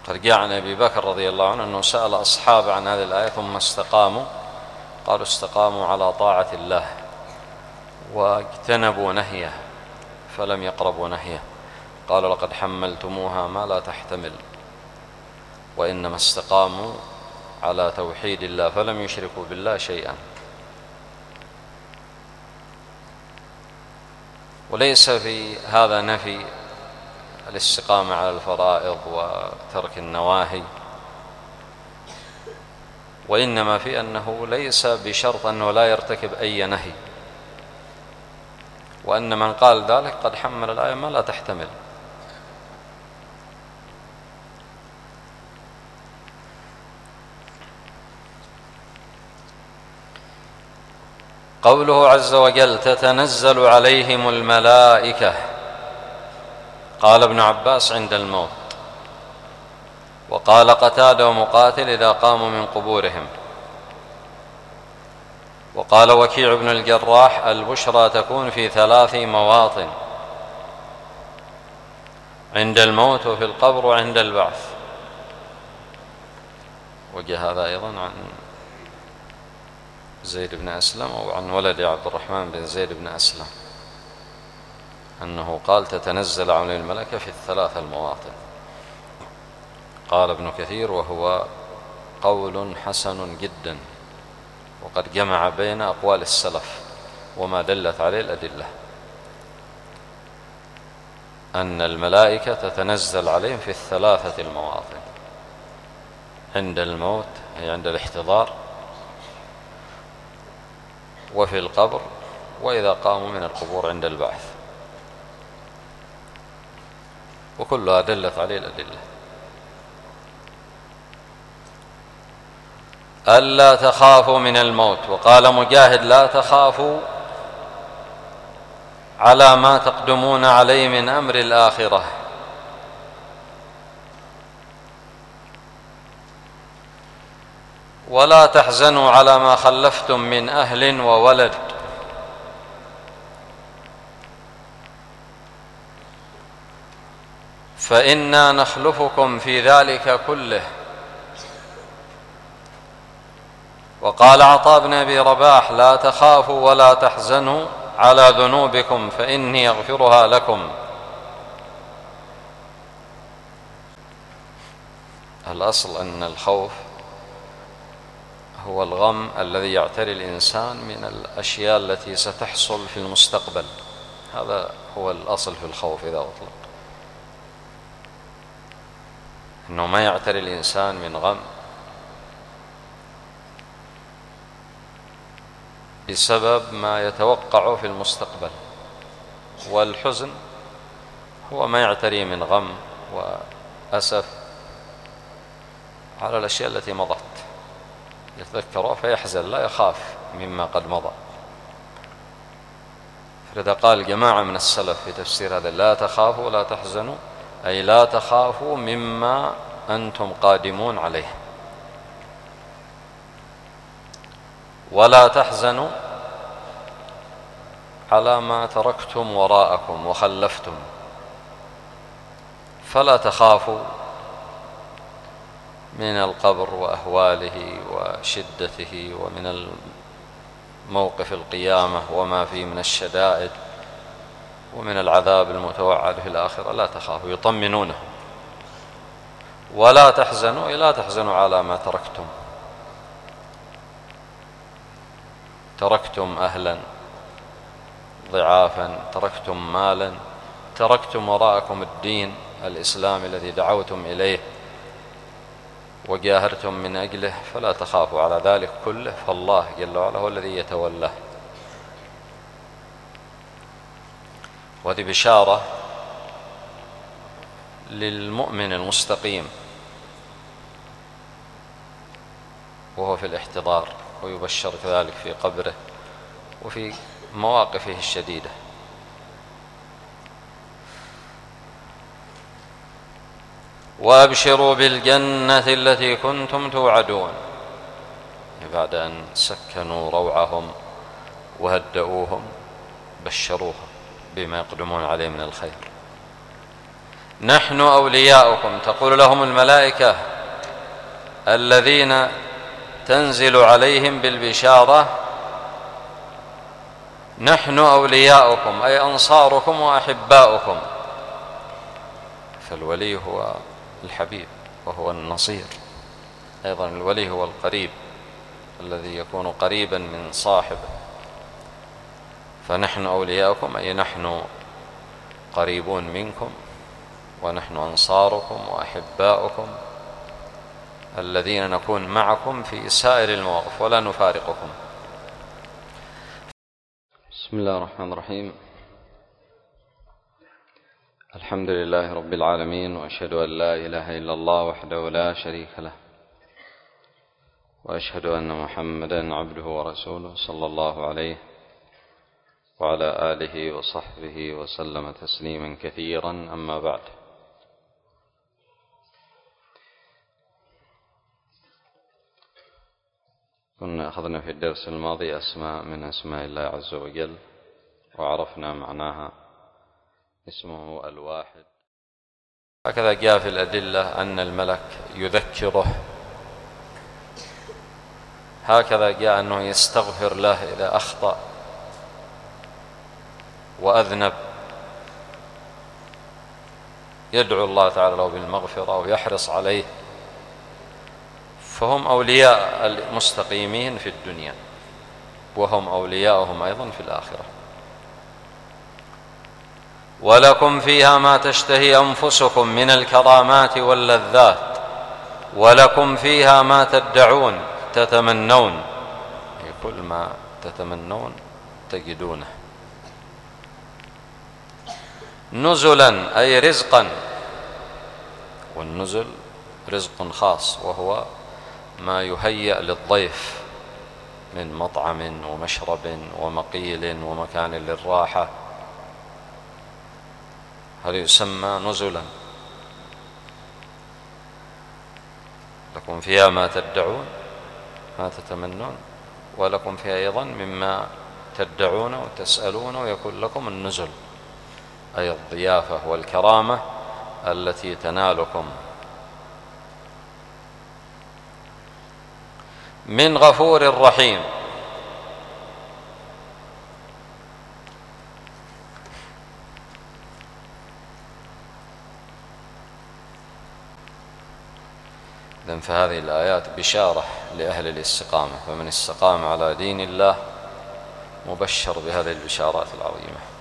قد جاء عن أبي بكر رضي الله عنه أنه سأل أصحاب عن هذه الآية ثم استقاموا، قالوا استقاموا على طاعة الله واجتنبوا نهيه فلم يقربوا نهيه، قالوا لقد حملتموها ما لا تحتمل، وإنما استقاموا على توحيد الله فلم يشركوا بالله شيئا. وليس في هذا نفي الاستقامة على الفرائض وترك النواهي، وإنما في أنه ليس بشرط أنه لا يرتكب أي نهي، وأن من قال ذلك قد حمل الآية ما لا تحتمل. قوله عز وجل تتنزل عليهم الملائكة، قال ابن عباس عند الموت، وقال قتادة ومقاتل إذا قاموا من قبورهم، وقال وكيع بن الجراح البشرى تكون في 3 مواطن: عند الموت وفي القبر وعند البعث. وجاء هذا أيضا عن زيد بن أسلم أو عن ولد عبد الرحمن بن زيد بن أسلم أنه قال تتنزل عليهم الملائكة في 3 المواطن. قال ابن كثير وهو قول حسن جدا، وقد جمع بين أقوال السلف وما دلت عليه الأدلة، أن الملائكة تتنزل عليهم في 3 المواطن: عند الموت أي عند الاحتضار، وفي القبر، وإذا قاموا من القبور عند البعث، وكلها دلت عليه الأدلة. ألا تخافوا من الموت، وقال مجاهد لا تخافوا على ما تقدمون عليه من أمر الآخرة. ولا تحزنوا على ما خلفتم من أهل وولد، فإنا نخلفكم في ذلك كله. وقال عطاء بن أبي رباح لا تخافوا ولا تحزنوا على ذنوبكم فإني أغفرها لكم. الأصل أن الخوف هو الغم الذي يعتري الإنسان من الأشياء التي ستحصل في المستقبل، هذا هو الأصل في الخوف إذا أطلق، أنه ما يعتري الإنسان من غم بسبب ما يتوقع في المستقبل، والحزن هو ما يعتري من غم وأسف على الأشياء التي مضت، يتذكرها فيحزن لا يخاف مما قد مضى. فلذا قال جماعة من السلف في تفسير هذا لا تخافوا ولا تحزنوا، أي لا تخافوا مما أنتم قادمون عليه، ولا تحزنوا على ما تركتم وراءكم وخلفتم، فلا تخافوا من القبر وأهواله وشدته، ومن موقف القيامة وما فيه من الشدائد، ومن العذاب المتوعد في الآخرة. لا تخافوا، يطمنونه. ولا تحزنوا، لا تحزنوا على ما تركتم، تركتم أهلا ضعافا، تركتم مالا، تركتم وراءكم الدين الإسلام الذي دعوتم إليه وجاهرتم من أجله، فلا تخافوا على ذلك كله، فالله جل وعلا هو الذي يتولاه. وهذه بشارة للمؤمن المستقيم وهو في الاحتضار، ويبشر كذلك في قبره وفي مواقفه الشديدة. وأبشروا بالجنة التي كنتم توعدون، بعد أن سكنوا روعهم وهدؤوهم بشروهم بما يقدمون عليه من الخير. نحن أولياؤكم، تقول لهم الملائكة الذين تنزل عليهم بالبشارة: نحن أولياؤكم، أي أنصاركم وأحباؤكم. فالولي هو الحبيب وهو النصير، أيضا الولي هو القريب الذي يكون قريبا من صاحبه. فنحن أولياؤكم أي نحن قريبون منكم، ونحن أنصاركم وأحباؤكم الذين نكون معكم في سائر المواقف ولا نفارقكم. بسم الله الرحمن الرحيم. الحمد لله رب العالمين، وأشهد أن لا إله إلا الله وحده لا شريك له، وأشهد أن محمدا عبده ورسوله صلى الله عليه وعلى آله وصحبه وسلم تسليما كثيرا. أما بعد، كنا أخذنا في الدرس الماضي أسماء من أسماء الله عز وجل، وعرفنا معناها. اسمه الواحد. هكذا جاء في الأدلة أن الملك يذكره، هكذا جاء أنه يستغفر له إذا أخطأ وأذنب، يدعو الله تعالى له بالمغفرة ويحرص عليه. فهم أولياء المستقيمين في الدنيا، وهم أولياؤهم أيضا في الآخرة. ولكم فيها ما تشتهي أنفسكم من الكرامات واللذات، ولكم فيها ما تدعون تتمنون، كل ما تتمنون تجدونه. نزلا أي رزقا، والنزل رزق خاص، وهو ما يهيأ للضيف من مطعم ومشرب ومقيل ومكان للراحة، هذا يسمى نزلا. لكم فيها ما تدعون ما تتمنون، ولكم فيها أيضا مما تدعون وتسألون، ويكون لكم النزل أي الضيافة والكرامة التي تنالكم من غفور رحيم. إذن فهذه الآيات بشارة لأهل الاستقامة، فمن استقام على دين الله مبشر بهذه البشارات العظيمة.